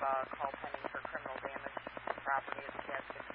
call pending for criminal damage to property of the casket